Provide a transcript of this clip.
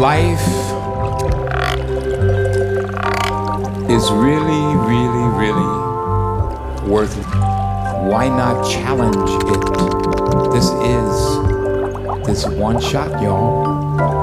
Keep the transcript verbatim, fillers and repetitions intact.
Life is really, really, really worth it. Why not challenge it? This is this one shot, y'all.